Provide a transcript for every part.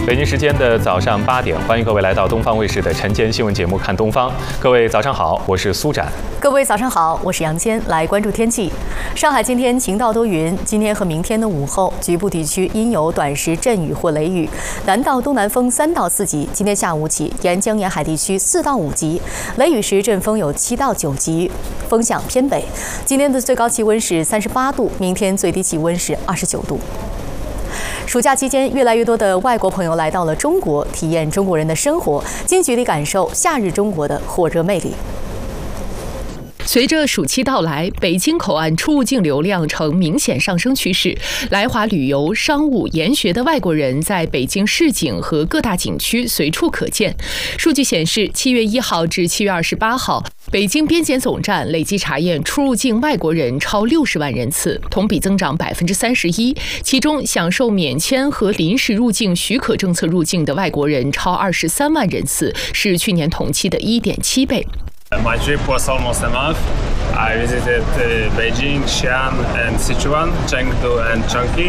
北京时间的早上8点，欢迎各位来到东方卫视的晨间新闻节目《看东方》。各位早上好，我是苏展。 各位早上好，我是杨谦。来关注天气。上海今天晴到多云，今天和明天的午后，局部地区阴有短时阵雨或雷雨，南到东南风3到4级。今天下午起，沿江沿海地区4到5级，雷雨时阵风有7到9级，风向偏北。今天的最高气温是38度，明天最低气温是29度。暑假期间，越来越多的外国朋友来到了中国，体验中国人的生活，近距离感受夏日中国的火热魅力。 随着暑期到来，北京口岸出入境流量呈明显上升趋势。来华旅游、商务、研学的外国人在北京市井和各大景区随处可见。数据显示，7月1号至7月28号，北京边检总站累计查验出入境外国人超60万人次，同比增长31%。其中，享受免签和临时入境许可政策入境的外国人超23万人次，是去年同期的1.7倍。 My trip was almost a month. I visited Beijing, Xi'an, and Sichuan, Chengdu, and Chongqing.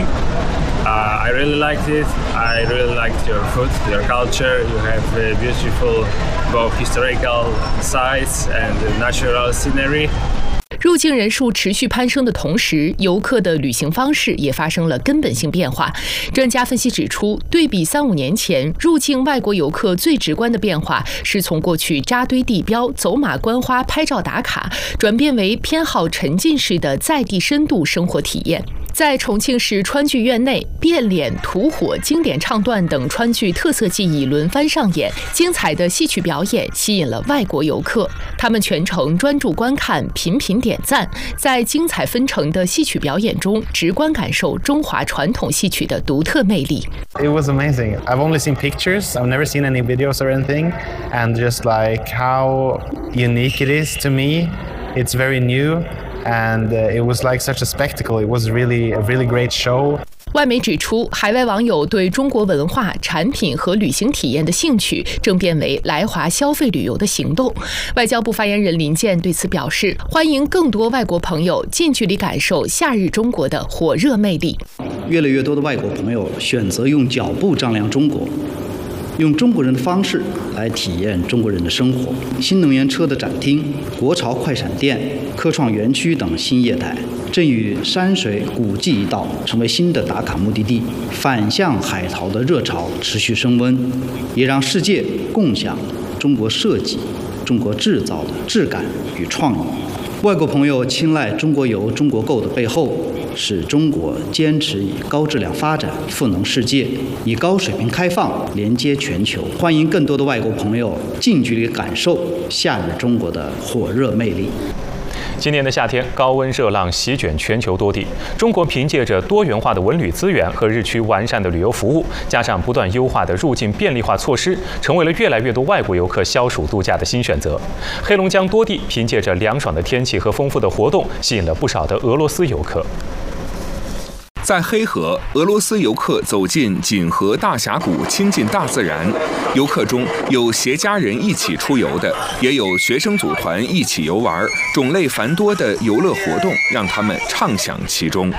I really liked it. I really liked your food, your culture. You have beautiful both historical sites and natural scenery. 入境人数持续攀升的同时，游客的旅行方式也发生了根本性变化。专家分析指出，对比3-5年前，入境外国游客最直观的变化是从过去扎堆地标、走马观花、拍照打卡，转变为偏好沉浸式的在地深度生活体验。在重庆市川剧院内，变脸、吐火、经典唱段等川剧特色技艺轮番上演，精彩的戏曲表演吸引了外国游客。他们全程专注观看，频频点赞，在精彩纷呈的戏曲表演中，直观感受中华传统戏曲的独特魅力。 It was amazing. I've only seen pictures. I've never seen any videos or anything. And just like how unique it is to me, it's very new.And it was like such a spectacle. It was really a really great show. 外媒指出，海外网友对中国文化、产品和旅行体验的兴趣正变为来华消费旅游的行动。外交部发言人林健对此表示，欢迎更多外国朋友近距离感受夏日中国的火热魅力。 越来越多的外国朋友选择用脚步丈量中国，用中国人的方式来体验中国人的生活。新能源车的展厅、国潮快闪店、科创园区等新业态，正与山水古迹一道成为新的打卡目的地。反向海淘的热潮持续升温，也让世界共享中国设计、中国制造的质感与创意。外国朋友青睐中国游、中国购的背后，是中国坚持以高质量发展赋能世界，以高水平开放连接全球。欢迎更多的外国朋友近距离感受夏日中国的火热魅力。 今年的夏天，高温热浪席卷全球多地。中国凭借着多元化的文旅资源和日趋完善的旅游服务，加上不断优化的入境便利化措施，成为了越来越多外国游客消暑度假的新选择。黑龙江多地凭借着凉爽的天气和丰富的活动，吸引了不少的俄罗斯游客。 在黑河，俄罗斯游客走进锦河大峡谷，亲近大自然。游客中有携家人一起出游的，也有学生组团一起游玩，种类繁多的游乐活动让他们畅享其中。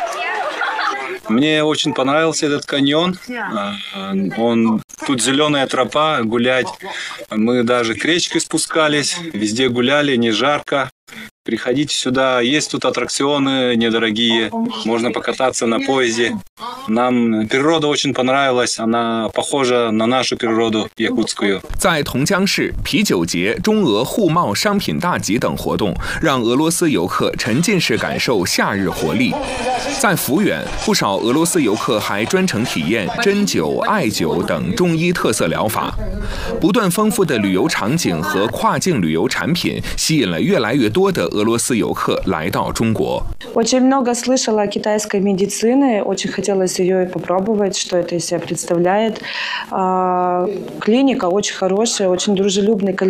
Мне очень понравился этот каньон. Тут зеленая тропа, гулять. Мы даже к речке спускались, везде гуляли, не жарко.Приходите сюда, есть тут аттракционы недорогие, можно покататься на поезде. Нам природа очень понравилась, она похожа на нашу природу якутскую. 在同江市，啤酒节、中俄互贸商品大集等活动，让俄罗斯游客沉浸式感受夏日活力。在抚远，不少俄罗斯游客还专程体验针灸、艾灸等中医特色疗法。不断丰富的旅游场景和跨境旅游产品，吸引了越来越多的俄罗斯游客来到中国。 Очень много слышала о китайской медицине, очень хотелось ее и попробовать, что это из себя представляет. Клиника очень хорошая, очень дружелюбный коллектив.